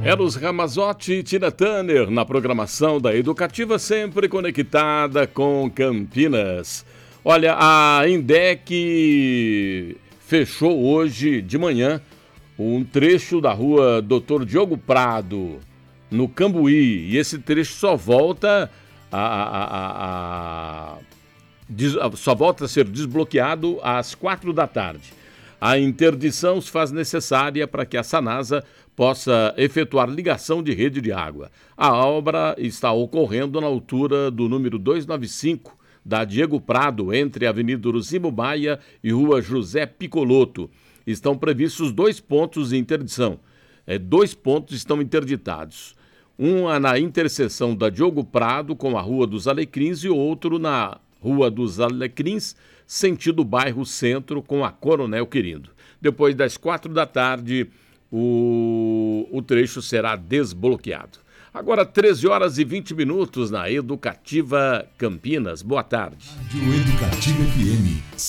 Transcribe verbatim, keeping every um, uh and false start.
Eros Ramazzotti e Tina Turner na programação da Educativa, sempre conectada com Campinas. Olha, a Indec fechou hoje de manhã um trecho da rua doutor Diogo Prado, no Cambuí, e esse trecho só volta a, a, a, a, só volta a ser desbloqueado às quatro da tarde. A interdição se faz necessária para que a Sanasa possa efetuar ligação de rede de água. A obra está ocorrendo na altura do número duzentos e noventa e cinco da Diego Prado, entre a Avenida Uruzimo Maia e Rua José Picoloto. Estão previstos dois pontos de interdição. É, dois pontos estão interditados. Um na interseção da Diogo Prado com a Rua dos Alecrins e outro na Rua dos Alecrins, sentido bairro Centro, com a Coronel Quirindo. Depois das quatro da tarde, o, o trecho será desbloqueado. Agora, treze horas e vinte minutos na Educativa Campinas. Boa tarde. Rádio Educativa F M.